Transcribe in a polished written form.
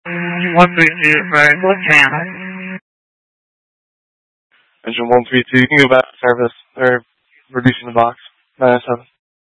132, right, what channel? Engine 132, you can go back to service, or reducing the box, 907.